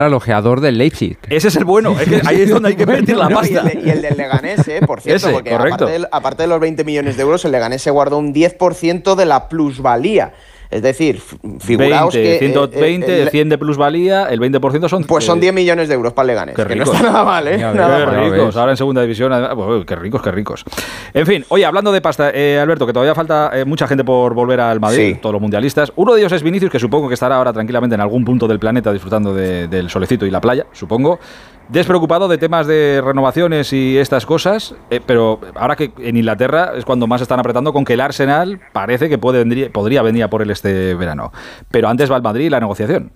al ojeador del Leipzig. Ese es el bueno, es que ahí es donde hay que invertir la pasta. Y el del Leganés, por cierto, Ese, porque correcto. aparte de los 20 millones de euros, el Leganés se guardó un 10% de la plusvalía. Es decir, figuraos 20, que... 120, 100 de plusvalía, el 20% son... Pues son 10 millones de euros para el Leganés, qué que no ricos. está nada mal, ¿eh? Ya Nada ves, mal. Qué ya ricos, ves. ahora en segunda división, pues, qué ricos, qué ricos. En fin, oye, hablando de pasta, Alberto, que todavía falta mucha gente por volver al Madrid, Sí. todos los mundialistas. Uno de ellos es Vinicius, que supongo que estará ahora tranquilamente en algún punto del planeta disfrutando del solecito y la playa, supongo. Despreocupado de temas de renovaciones y estas cosas, pero ahora que en Inglaterra es cuando más están apretando con que el Arsenal parece que podría venir a por él este verano. Pero antes va al Madrid y la negociación.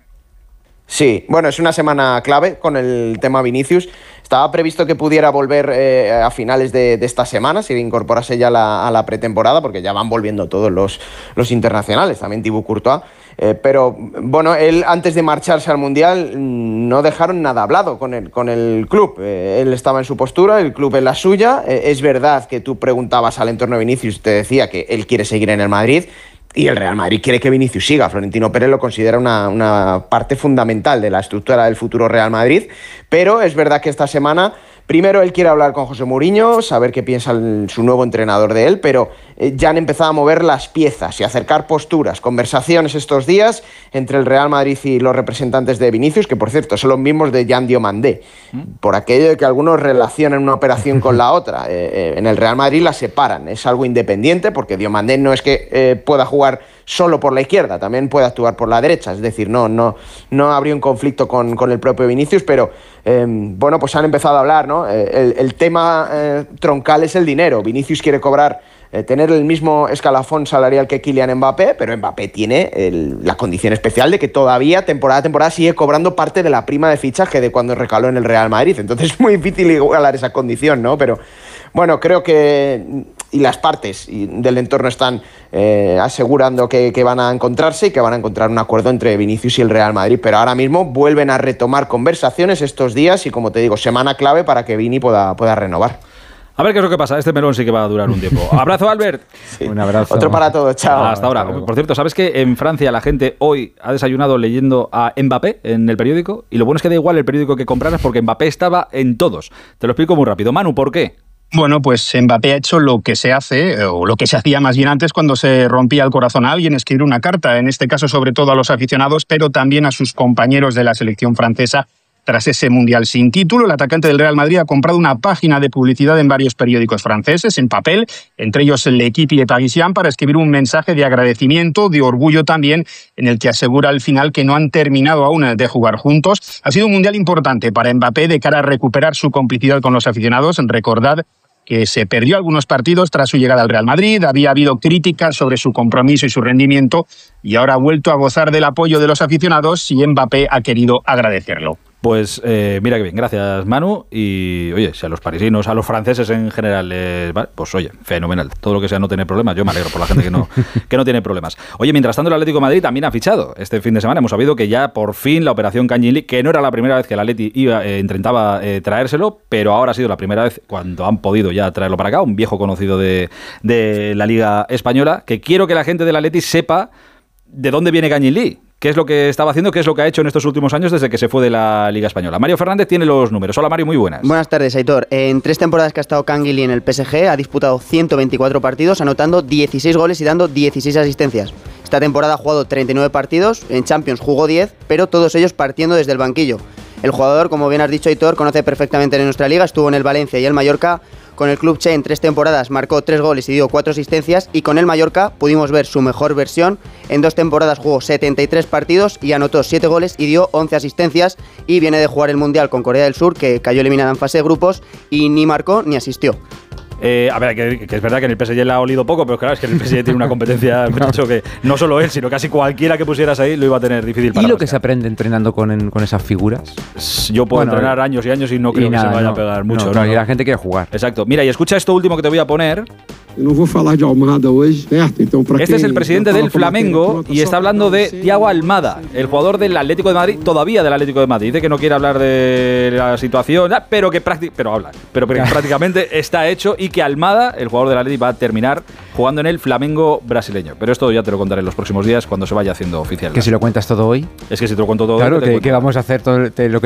Sí, bueno, es una semana clave con el tema Vinicius. Estaba previsto que pudiera volver a finales de esta semana, si incorporase ya a la pretemporada, porque ya van volviendo todos los internacionales, también Thibaut Courtois. Pero bueno, él antes de marcharse al Mundial no dejaron nada hablado con el club. Él estaba en su postura, el club en la suya. Es verdad que tú preguntabas al entorno de Vinicius y te decía que él quiere seguir en el Madrid. Y el Real Madrid quiere que Vinicius siga. Florentino Pérez lo considera una parte fundamental de la estructura del futuro Real Madrid. Pero es verdad que esta semana, primero él quiere hablar con José Mourinho, saber qué piensa su nuevo entrenador de él, pero ya han empezado a mover las piezas y a acercar posturas, conversaciones estos días entre el Real Madrid y los representantes de Vinicius, que por cierto son los mismos de Jan Diomandé, por aquello de que algunos relacionan una operación con la otra. En el Real Madrid la separan, es algo independiente, porque Diomandé no es que pueda jugar solo por la izquierda, también puede actuar por la derecha, es decir, no habría un conflicto con el propio Vinicius, pero bueno, pues han empezado a hablar, ¿no? El tema troncal es el dinero. Vinicius quiere cobrar, tener el mismo escalafón salarial que Kylian Mbappé, pero Mbappé tiene la condición especial de que todavía, temporada a temporada, sigue cobrando parte de la prima de fichaje de cuando recaló en el Real Madrid, entonces es muy difícil igualar esa condición, ¿no? Pero bueno, creo que y las partes del entorno están asegurando que van a encontrarse y que van a encontrar un acuerdo entre Vinicius y el Real Madrid, pero ahora mismo vuelven a retomar conversaciones estos días y, como te digo, semana clave para que Vini pueda renovar. A ver qué es lo que pasa. Este melón sí que va a durar un tiempo. Abrazo, Albert. Sí. Un abrazo. Otro para todos, chao. Hasta ahora. Por cierto, ¿sabes que en Francia la gente hoy ha desayunado leyendo a Mbappé en el periódico? Y lo bueno es que da igual el periódico que compraras porque Mbappé estaba en todos. Te lo explico muy rápido. Manu, ¿por qué? Bueno, pues Mbappé ha hecho lo que se hace, o lo que se hacía más bien antes cuando se rompía el corazón a alguien, escribir una carta, en este caso sobre todo a los aficionados, pero también a sus compañeros de la selección francesa. Tras ese Mundial sin título, el atacante del Real Madrid ha comprado una página de publicidad en varios periódicos franceses, en papel, entre ellos L'Équipe y Le Parisien, para escribir un mensaje de agradecimiento, de orgullo también, en el que asegura al final que no han terminado aún de jugar juntos. Ha sido un Mundial importante para Mbappé de cara a recuperar su complicidad con los aficionados. Recordad que se perdió algunos partidos tras su llegada al Real Madrid, había habido críticas sobre su compromiso y su rendimiento, y ahora ha vuelto a gozar del apoyo de los aficionados y Mbappé ha querido agradecerlo. Pues mira que bien, gracias Manu. Y oye, si a los parisinos, a los franceses en general, vale, pues oye, fenomenal. Todo lo que sea no tener problemas, yo me alegro por la gente que no tiene problemas. Oye, mientras tanto el Atlético de Madrid también ha fichado. Este fin de semana hemos sabido que ya por fin la operación Kangin Lee, que no era la primera vez que el Atleti intentaba traérselo, pero ahora ha sido la primera vez cuando han podido ya traerlo para acá, un viejo conocido de la Liga Española, que quiero que la gente del Atleti sepa de dónde viene Kangin Lee. ¿Qué es lo que estaba haciendo? ¿Qué es lo que ha hecho en estos últimos años desde que se fue de la Liga Española? Mario Fernández tiene los números. Hola Mario, muy buenas. Buenas tardes, Aitor. En 3 temporadas que ha estado Kangin Lee en el PSG, ha disputado 124 partidos, anotando 16 goles y dando 16 asistencias. Esta temporada ha jugado 39 partidos, en Champions jugó 10, pero todos ellos partiendo desde el banquillo. El jugador, como bien has dicho, Aitor, conoce perfectamente en nuestra liga, estuvo en el Valencia y el Mallorca. Con el club Che en 3 temporadas marcó 3 goles y dio 4 asistencias, y con el Mallorca pudimos ver su mejor versión. En 2 temporadas jugó 73 partidos y anotó 7 goles y dio 11 asistencias, y viene de jugar el Mundial con Corea del Sur, que cayó eliminada en fase de grupos, y ni marcó ni asistió. A ver, que es verdad que en el PSG le ha olido poco, pero claro, es que en el PSG tiene una competencia, mucho que no solo él, sino casi cualquiera que pusieras ahí lo iba a tener difícil para ¿Y lo que se aprende entrenando con esas figuras? Yo puedo entrenar años y años y no creo que se vaya a pegar mucho. No, y la gente quiere jugar. Exacto. Mira, y escucha esto último que te voy a poner, Eu não vou falar de Almada hoje, certo? Então, para Este es el presidente del Flamengo y está hablando de Thiago Almada, el jugador del Atlético de Madrid, todavía del Atlético de Madrid. Dice que no quiere hablar de la situación, pero que prácticamente está hecho y que Almada, el jugador del Atlético, va a terminar jugando en el Flamengo brasileño. Pero esto ya te lo contaré en los próximos días cuando se vaya haciendo oficial. Que si lo cuentas todo hoy. Es que si te lo cuento todo claro, hoy, ¿qué vamos a hacer todo lo que